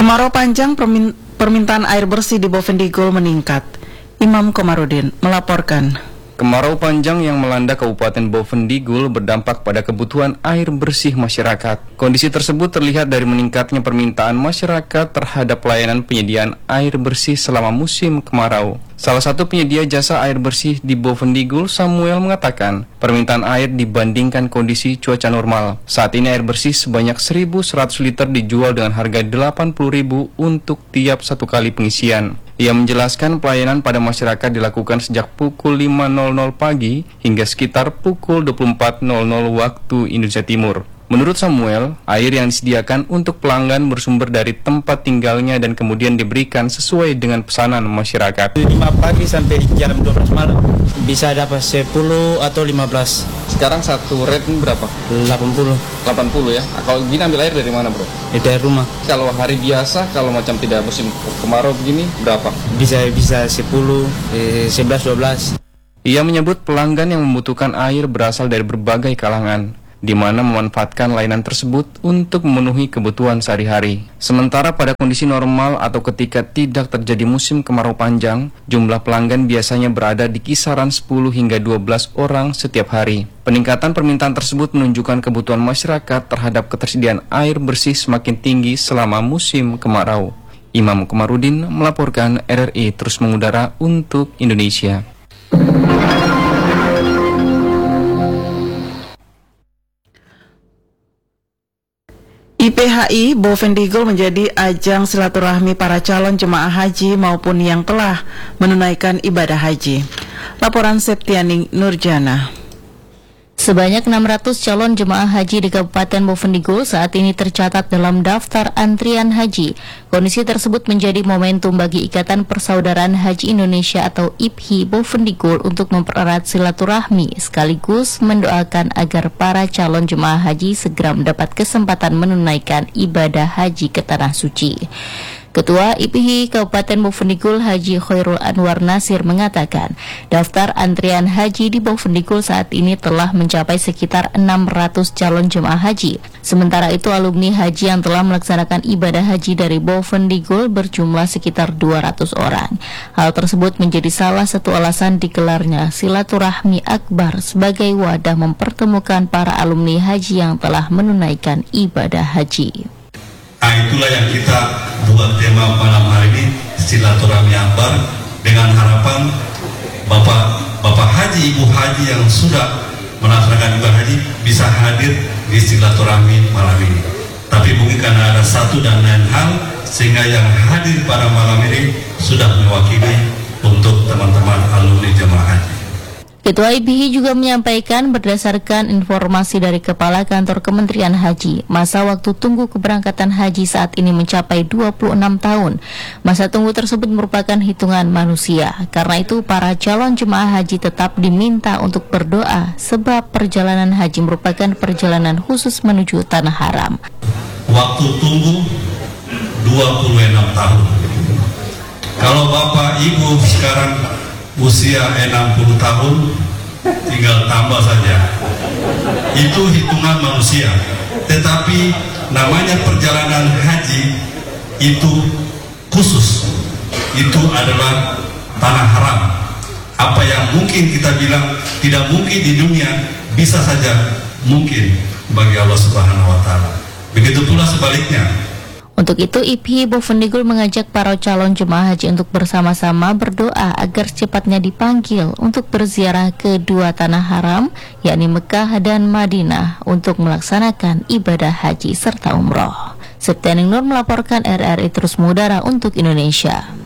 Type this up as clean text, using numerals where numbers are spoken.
Kemarau panjang, permintaan air bersih di Bovendigul meningkat. Imam Komarudin melaporkan. Kemarau panjang yang melanda Kabupaten Bovendigul berdampak pada kebutuhan air bersih masyarakat. Kondisi tersebut terlihat dari meningkatnya permintaan masyarakat terhadap pelayanan penyediaan air bersih selama musim kemarau. Salah satu penyedia jasa air bersih di Bovendigul, Samuel, mengatakan permintaan air dibandingkan kondisi cuaca normal. Saat ini air bersih sebanyak 1.100 liter dijual dengan harga Rp80.000 untuk tiap satu kali pengisian. Ia menjelaskan pelayanan pada masyarakat dilakukan sejak pukul 5.00 pagi hingga sekitar pukul 24.00 waktu Indonesia Timur. Menurut Samuel, air yang disediakan untuk pelanggan bersumber dari tempat tinggalnya dan kemudian diberikan sesuai dengan pesanan masyarakat. 5 pagi sampai jam 12 malam bisa dapat 10 atau 15. Sekarang satu rate berapa? 80 ya. Kalau gini ambil air dari mana, bro? Dari rumah. Kalau hari biasa, kalau macam tidak musim kemarau begini, berapa? Bisa 10, 11, 12. Ia menyebut pelanggan yang membutuhkan air berasal dari berbagai kalangan, di mana memanfaatkan layanan tersebut untuk memenuhi kebutuhan sehari-hari. Sementara pada kondisi normal atau ketika tidak terjadi musim kemarau panjang, jumlah pelanggan biasanya berada di kisaran 10 hingga 12 orang setiap hari. Peningkatan permintaan tersebut menunjukkan kebutuhan masyarakat terhadap ketersediaan air bersih semakin tinggi selama musim kemarau. Imam Komarudin melaporkan. RRI terus mengudara untuk Indonesia. IPHI Bovendigul menjadi ajang silaturahmi para calon jemaah haji maupun yang telah menunaikan ibadah haji. Laporan Septianing Nurjana. Sebanyak 600 calon jemaah haji di Kabupaten Bovendigul saat ini tercatat dalam daftar antrian haji. Kondisi tersebut menjadi momentum bagi Ikatan Persaudaraan Haji Indonesia atau IPHI Bovendigul untuk mempererat silaturahmi sekaligus mendoakan agar para calon jemaah haji segera mendapat kesempatan menunaikan ibadah haji ke Tanah Suci. Ketua IPHI Kabupaten Bovendigul Haji Khairul Anwar Nasir mengatakan, daftar antrian haji di Bovendigul saat ini telah mencapai sekitar 600 calon jemaah haji. Sementara itu alumni haji yang telah melaksanakan ibadah haji dari Bovendigul berjumlah sekitar 200 orang. Hal tersebut menjadi salah satu alasan digelarnya silaturahmi akbar sebagai wadah mempertemukan para alumni haji yang telah menunaikan ibadah haji. Nah, itulah yang kita buat tema malam hari ini, silaturahmi akbar, dengan harapan Bapak Haji, Ibu Haji yang sudah melaksanakan ibadah haji bisa hadir di silaturahmi malam ini. Tapi mungkin karena ada satu dan lain hal sehingga yang hadir pada malam ini sudah mewakili untuk teman-teman alumni jemaah haji. Ketua IPHI juga menyampaikan berdasarkan informasi dari Kepala Kantor Kementerian Haji, masa waktu tunggu keberangkatan haji saat ini mencapai 26 tahun. Masa tunggu tersebut merupakan hitungan manusia. Karena itu para calon jemaah haji tetap diminta untuk berdoa sebab perjalanan haji merupakan perjalanan khusus menuju tanah haram. Waktu tunggu 26 tahun. Kalau Bapak Ibu sekarang usia 60 tahun, tinggal tambah saja. Itu hitungan manusia. Tetapi namanya perjalanan haji itu khusus. Itu adalah tanah haram. Apa yang mungkin kita bilang tidak mungkin di dunia, bisa saja mungkin bagi Allah Subhanahu wa taala. Begitu pula sebaliknya. Untuk itu, IPHI Bovendigul mengajak para calon jemaah haji untuk bersama-sama berdoa agar secepatnya dipanggil untuk berziarah ke dua tanah haram, yakni Mekah dan Madinah, untuk melaksanakan ibadah haji serta umroh. Septianing Nur melaporkan. RRI terus mengudara untuk Indonesia.